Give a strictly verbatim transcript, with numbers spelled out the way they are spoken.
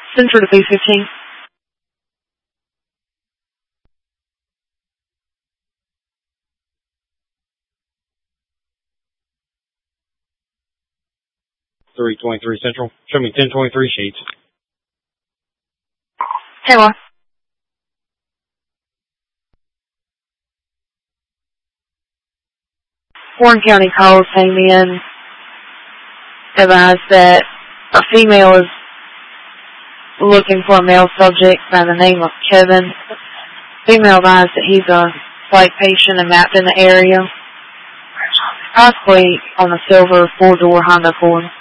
Central to B fifteen. three twenty-three Central. Show me ten twenty-three sheets. Taylor. Warren County calls came in, advised that a female is looking for a male subject by the name of Kevin. Female advised that he's a psych patient and mapped in the area, possibly on a silver four-door Honda Accord.